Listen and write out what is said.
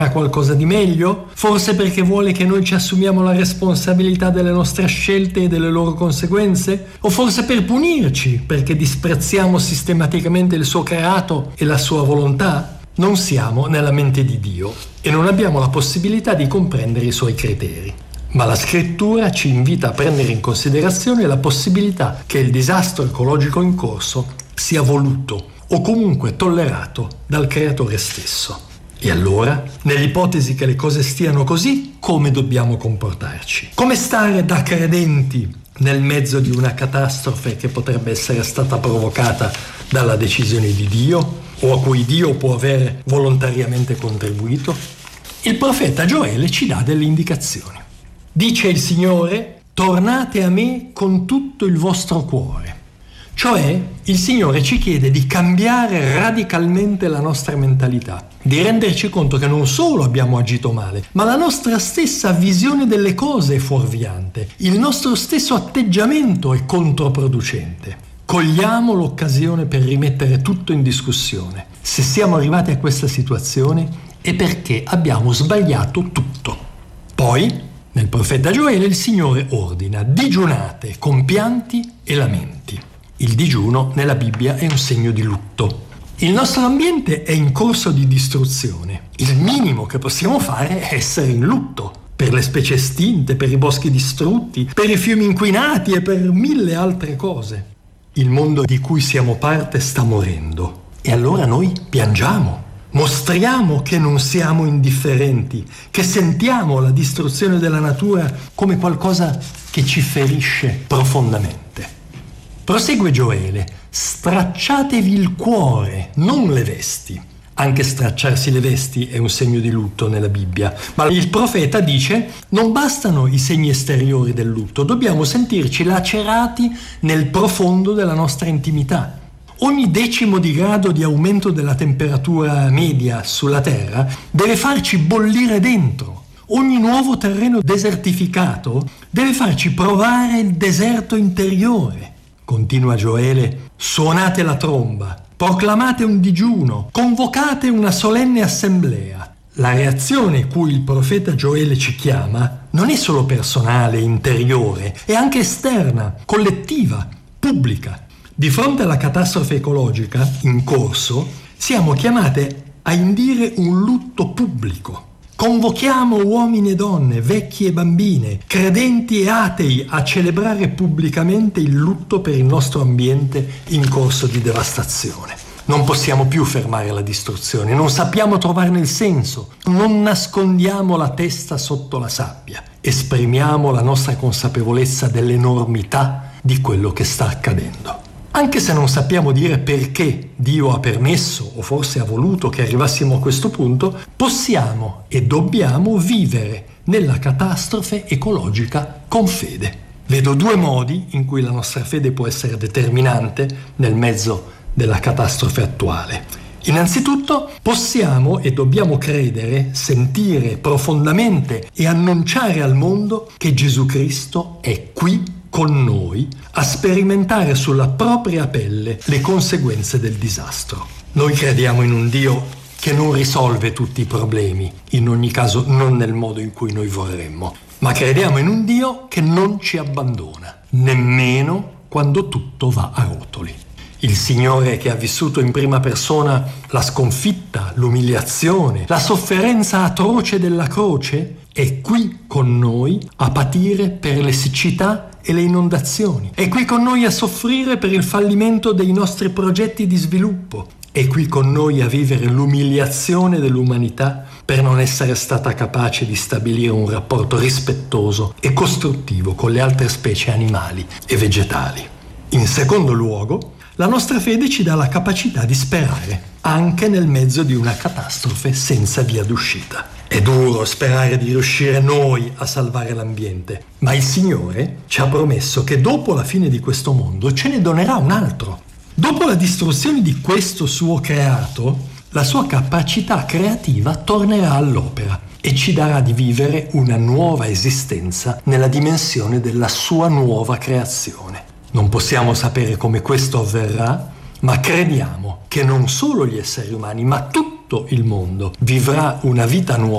a qualcosa di meglio? Forse perché vuole che noi ci assumiamo la responsabilità delle nostre scelte e delle loro conseguenze? O forse per punirci, perché disprezziamo sistematicamente il suo creato e la sua volontà? Non siamo nella mente di Dio e non abbiamo la possibilità di comprendere i suoi criteri. Ma la scrittura ci invita a prendere in considerazione la possibilità che il disastro ecologico in corso sia voluto o comunque tollerato dal creatore stesso. E allora, nell'ipotesi che le cose stiano così, come dobbiamo comportarci? Come stare da credenti nel mezzo di una catastrofe che potrebbe essere stata provocata dalla decisione di Dio o a cui Dio può aver volontariamente contribuito? Il profeta Gioele ci dà delle indicazioni. Dice il Signore: tornate a me con tutto il vostro cuore. Cioè, il Signore ci chiede di cambiare radicalmente la nostra mentalità, di renderci conto che non solo abbiamo agito male, ma la nostra stessa visione delle cose è fuorviante, il nostro stesso atteggiamento è controproducente. Cogliamo l'occasione per rimettere tutto in discussione. Se siamo arrivati a questa situazione è perché abbiamo sbagliato tutto. Poi, nel profeta Gioele, il Signore ordina: digiunate con pianti e lamenti. Il digiuno nella Bibbia è un segno di lutto. Il nostro ambiente è in corso di distruzione. Il minimo che possiamo fare è essere in lutto per le specie estinte, per i boschi distrutti, per i fiumi inquinati e per 1000 altre cose. Il mondo di cui siamo parte sta morendo e allora noi piangiamo. Mostriamo che non siamo indifferenti, che sentiamo la distruzione della natura come qualcosa che ci ferisce profondamente. Prosegue Gioele: stracciatevi il cuore, non le vesti. Anche stracciarsi le vesti è un segno di lutto nella Bibbia, ma il profeta dice: non bastano i segni esteriori del lutto, dobbiamo sentirci lacerati nel profondo della nostra intimità. Ogni 10° di grado di aumento della temperatura media sulla Terra deve farci bollire dentro. Ogni nuovo terreno desertificato deve farci provare il deserto interiore. Continua Gioele: suonate la tromba, proclamate un digiuno, convocate una solenne assemblea. La reazione cui il profeta Gioele ci chiama non è solo personale, interiore, è anche esterna, collettiva, pubblica. Di fronte alla catastrofe ecologica in corso, siamo chiamate a indire un lutto pubblico. Convochiamo uomini e donne, vecchi e bambine, credenti e atei a celebrare pubblicamente il lutto per il nostro ambiente in corso di devastazione. Non possiamo più fermare la distruzione, non sappiamo trovarne il senso, non nascondiamo la testa sotto la sabbia, esprimiamo la nostra consapevolezza dell'enormità di quello che sta accadendo. Anche se non sappiamo dire perché Dio ha permesso o forse ha voluto che arrivassimo a questo punto, possiamo e dobbiamo vivere nella catastrofe ecologica con fede. Vedo 2 modi in cui la nostra fede può essere determinante nel mezzo della catastrofe attuale. Innanzitutto, possiamo e dobbiamo credere, sentire profondamente e annunciare al mondo che Gesù Cristo è qui con noi a sperimentare sulla propria pelle le conseguenze del disastro. Noi crediamo in un Dio che non risolve tutti i problemi, in ogni caso non nel modo in cui noi vorremmo, ma crediamo in un Dio che non ci abbandona, nemmeno quando tutto va a rotoli. Il Signore che ha vissuto in prima persona la sconfitta, l'umiliazione, la sofferenza atroce della croce, è qui con noi a patire per le siccità e le inondazioni. È qui con noi a soffrire per il fallimento dei nostri progetti di sviluppo. È qui con noi a vivere l'umiliazione dell'umanità per non essere stata capace di stabilire un rapporto rispettoso e costruttivo con le altre specie animali e vegetali. In secondo luogo, la nostra fede ci dà la capacità di sperare, anche nel mezzo di una catastrofe senza via d'uscita. È duro sperare di riuscire noi a salvare l'ambiente, ma il Signore ci ha promesso che dopo la fine di questo mondo ce ne donerà un altro. Dopo la distruzione di questo suo creato, la sua capacità creativa tornerà all'opera e ci darà di vivere una nuova esistenza nella dimensione della sua nuova creazione. Non possiamo sapere come questo avverrà, ma crediamo che non solo gli esseri umani, ma tutto il mondo vivrà una vita nuova